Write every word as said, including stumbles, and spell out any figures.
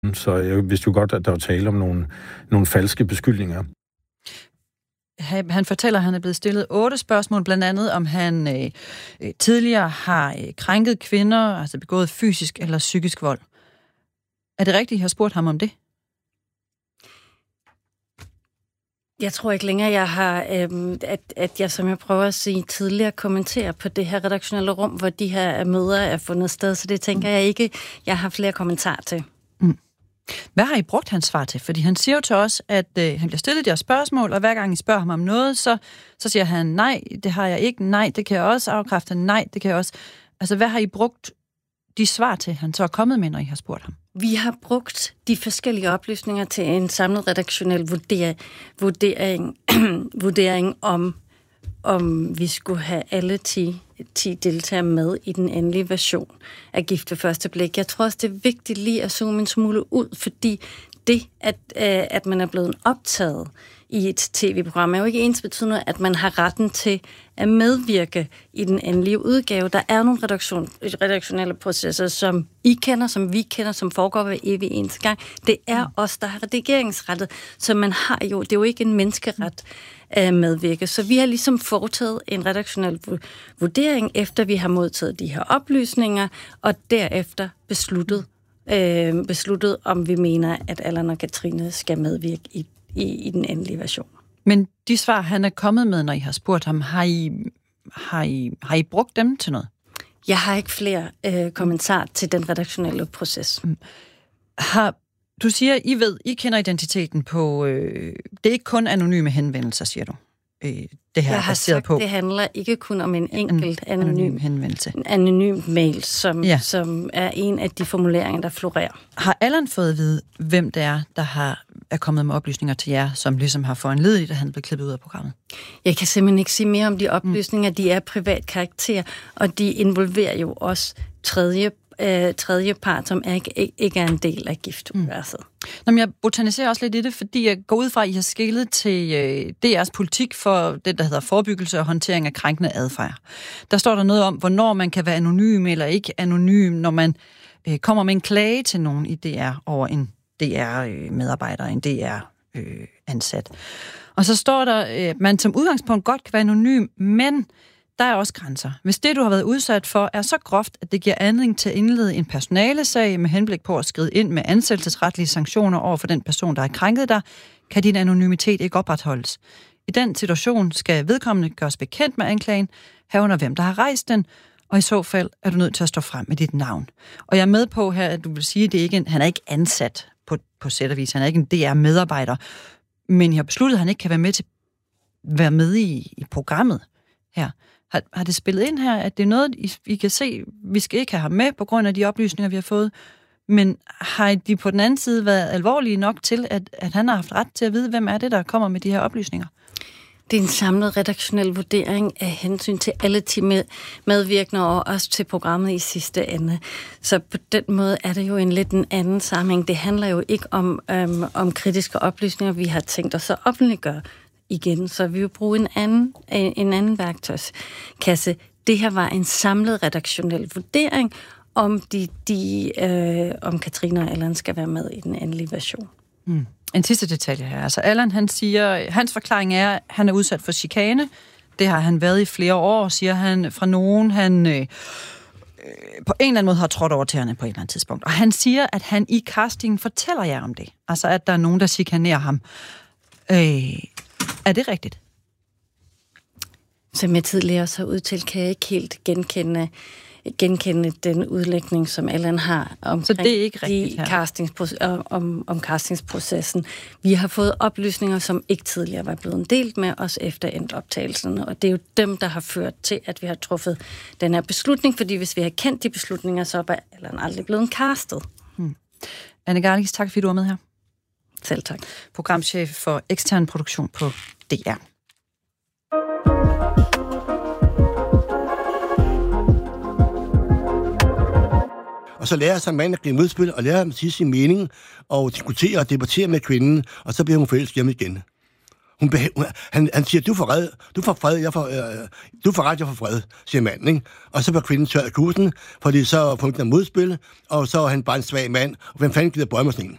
Så jeg vidste jo godt, at der var tale om nogle, nogle falske beskyldninger. Han fortæller, at han er blevet stillet otte spørgsmål, blandt andet om han øh, tidligere har øh, krænket kvinder, altså begået fysisk eller psykisk vold. Er det rigtigt, I har spurgt ham om det? Jeg tror ikke længere, jeg har, øhm, at, at jeg, som jeg prøver at sige tidligere, kommenterer på det her redaktionelle rum, hvor de her møder er fundet sted, så det tænker jeg ikke, jeg har flere kommentarer til. Mm. Hvad har I brugt hans svar til? Fordi han siger jo til os, at øh, han bliver stillet de her spørgsmål, og hver gang I spørger ham om noget, så, så siger han, nej, det har jeg ikke, nej, det kan jeg også afkræfte, nej, det kan jeg også. Altså, hvad har I brugt de svar til, han så er kommet med, når I har spurgt ham? Vi har brugt de forskellige oplysninger til en samlet redaktionel vurdering, vurdering, vurdering om, om vi skulle have alle ti, ti deltagere med i den endelige version af Gift ved første blik. Jeg tror også, det er vigtigt lige at zoome en smule ud, fordi det, at, at man er blevet optaget i et tv-program, er jo ikke ensbetydende, at man har retten til at medvirke i den endelige udgave. Der er nogle redaktion, redaktionelle processer, som I kender, som vi kender, som foregår hver evig eneste gang. Det er mm. os, der har redigeringsrettet, så man har jo, det er jo ikke en menneskeret at medvirke. Så vi har ligesom foretaget en redaktionel vurdering, efter vi har modtaget de her oplysninger, og derefter besluttet, øh, besluttet om vi mener, at Allan og Katrine skal medvirke i I, i den endelige version. Men de svar, han er kommet med, når I har spurgt ham, har I, har I, har I brugt dem til noget? Jeg har ikke flere øh, kommentarer til den redaktionelle proces. Mm. Har, du siger, I ved, I kender identiteten på... Øh, det er ikke kun anonyme henvendelser, siger du. Øh, det her jeg har sagt, på. Det handler ikke kun om en enkelt en, anonym, anonym henvendelse. En anonym mail, som, ja. som er en af de formuleringer, der florerer. Har Allan fået at vide, hvem det er, der har, er kommet med oplysninger til jer, som ligesom har foranlediget, at han blev klippet ud af programmet? Jeg kan simpelthen ikke sige mere om de oplysninger. Mm. De er privat karakter, og de involverer jo også tredje Øh, tredje part, som ikke, ikke er en del af giftuniverset. Mm. Nå, men jeg botaniserer også lidt i det, fordi jeg går ud fra, at I har skillet til øh, D R's politik for det, der hedder forebyggelse og håndtering af krænkende adfærd. Der står der noget om, hvornår man kan være anonym eller ikke anonym, når man øh, kommer med en klage til nogen i D R over en D R-medarbejder, en D R-ansat. Og så står der, at øh, man som udgangspunkt godt kan være anonym, men der er også grænser. Hvis det, du har været udsat for, er så groft, at det giver anledning til at indlede en personalesag med henblik på at skride ind med ansættelsesretlige sanktioner over for den person, der har krænket dig, kan din anonymitet ikke opretholdes. I den situation skal vedkommende gøres bekendt med anklagen, herunder hvem, der har rejst den, og i så fald er du nødt til at stå frem med dit navn. Og jeg er med på her, at du vil sige, at det ikke en, han er ikke ansat på, på sæt og vis. Han er ikke en D R-medarbejder, men jeg har besluttet, at han ikke kan være med til være med i, i programmet her. Har, har det spillet ind her, at det er noget, I, I kan se, vi skal ikke have ham med på grund af de oplysninger, vi har fået, men har de på den anden side været alvorlige nok til, at, at han har haft ret til at vide, hvem er det, der kommer med de her oplysninger? Det er en samlet redaktionel vurdering af hensyn til alle med, medvirkende og også til programmet i sidste ende. Så på den måde er det jo en lidt en anden sammenhæng. Det handler jo ikke om, øhm, om kritiske oplysninger, vi har tænkt os at offentliggøre igen, så vi vil bruge en anden, en anden værktøjskasse. Det her var en samlet redaktionel vurdering, om, de, de, øh, om Katrine og Allan skal være med i den endelige version. Mm. En sidste detalje her. Altså Allan, han siger, hans forklaring er, at han er udsat for chikane. Det har han været i flere år, siger han, fra nogen, han øh, på en eller anden måde har trådt over tæerne på et eller andet tidspunkt. Og han siger, at han i castingen fortæller jer om det. Altså, at der er nogen, der chikanerer ham. Øh, er det rigtigt? Som jeg tidligere også har udtalt, kan jeg ikke helt genkende, genkende den udlægning, som Allan har omkring Så det er ikke rigtigt de castingspro- om, om castingsprocessen. Vi har fået oplysninger, som ikke tidligere var blevet delt med os efter endt optagelserne, og det er jo dem, der har ført til, at vi har truffet den her beslutning, fordi hvis vi har kendt de beslutninger, så er Allan aldrig blevet castet. Hmm. Anne Garlix, tak fordi du var med her. Selv tak. Programchef for ekstern produktion på D R. Og så lærer sig en mand at gribe modspil, og lærer ham at sige sin mening, og diskutere og debattere med kvinden, og så bliver hun forelsket hjem igen. Hun beha- hun, han, han siger, du får fred, du får fred, jeg får, øh, du får ret, jeg får fred, siger manden, ikke? Og så var kvinden tør af kusen, fordi så var punkten af modspil, og så var han bare en svag mand, og hvem fanden gider bøje med sådan en?